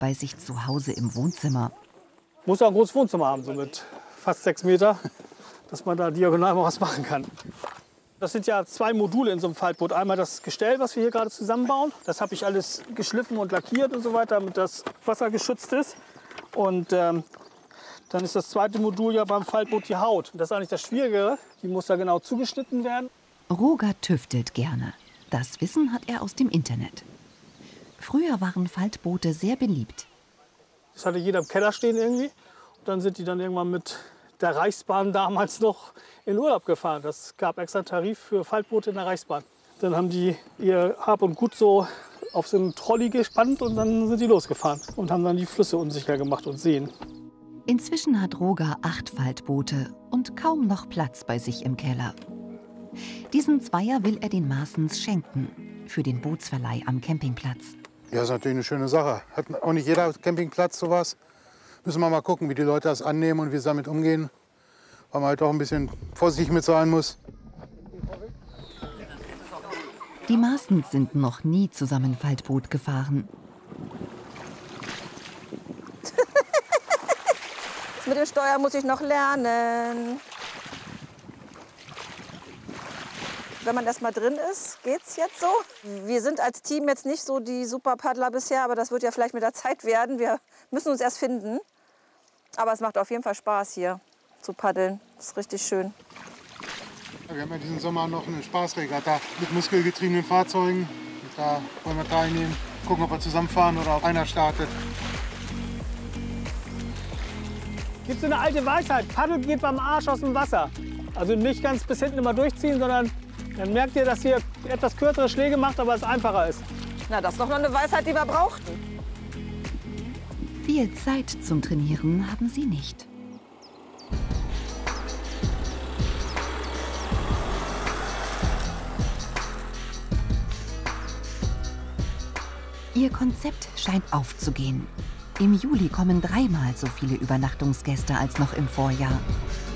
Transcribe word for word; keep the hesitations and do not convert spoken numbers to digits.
bei sich zu Hause im Wohnzimmer. Muss ja ein großes Wohnzimmer haben, so mit fast sechs Meter, dass man da diagonal mal was machen kann. Das sind ja zwei Module in so einem Faltboot. Einmal das Gestell, was wir hier gerade zusammenbauen. Das habe ich alles geschliffen und lackiert und so weiter, damit das Wasser geschützt ist. Und ähm, dann ist das zweite Modul ja beim Faltboot die Haut. Das ist eigentlich das Schwierigere. Die muss da genau zugeschnitten werden. Roger tüftelt gerne. Das Wissen hat er aus dem Internet. Früher waren Faltboote sehr beliebt. Das hatte jeder im Keller stehen irgendwie. Und dann sind die dann irgendwann mit der Reichsbahn damals noch in Urlaub gefahren. Das gab extra einen Tarif für Faltboote in der Reichsbahn. Dann haben die ihr Hab und Gut so auf so einen Trolley gespannt und dann sind die losgefahren und haben dann die Flüsse unsicher gemacht und Seen. Inzwischen hat Roger acht Faltboote und kaum noch Platz bei sich im Keller. Diesen Zweier will er den Maaßens schenken für den Bootsverleih am Campingplatz. Ja, das ist natürlich eine schöne Sache. Hat auch nicht jeder Campingplatz sowas. Müssen wir mal gucken, wie die Leute das annehmen und wie sie damit umgehen. Weil man halt auch ein bisschen vorsichtig mit sein muss. Die Maaßens sind noch nie zusammen Faltboot gefahren. Mit dem Steuer muss ich noch lernen. Wenn man erst mal drin ist, geht's jetzt so. Wir sind als Team jetzt nicht so die Superpaddler bisher, aber das wird ja vielleicht mit der Zeit werden. Wir müssen uns erst finden. Aber es macht auf jeden Fall Spaß hier zu paddeln. Das ist richtig schön. Ja, wir haben ja diesen Sommer noch eine Spaßregatta mit muskelgetriebenen Fahrzeugen. Und da wollen wir teilnehmen, gucken, ob wir zusammenfahren oder ob einer startet. Gibt es eine alte Weisheit, Paddel geht beim Arsch aus dem Wasser. Also nicht ganz bis hinten immer durchziehen, sondern dann merkt ihr, dass ihr etwas kürzere Schläge macht, aber es einfacher ist. Na, das ist doch noch eine Weisheit, die wir brauchten. Viel Zeit zum Trainieren haben sie nicht. Ihr Konzept scheint aufzugehen. Im Juli kommen dreimal so viele Übernachtungsgäste als noch im Vorjahr.